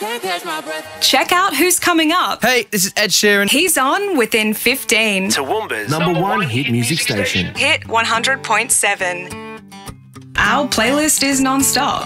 can't catch my breath. Check out who's coming up. Hey, this is Ed Sheeran. He's on within 15. Toowoomba's Number one hit music station. Hit 100.7. Our playlist is non-stop.